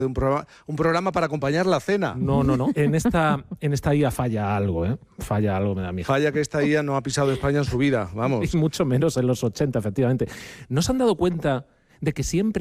un programa para acompañar la cena. No. En esta IA falla algo, ¿eh? Falla algo, me da mi hija. Falla que esta IA no ha pisado España en su vida, vamos. Y mucho menos en los 80, efectivamente. ¿No se han dado cuenta de que siempre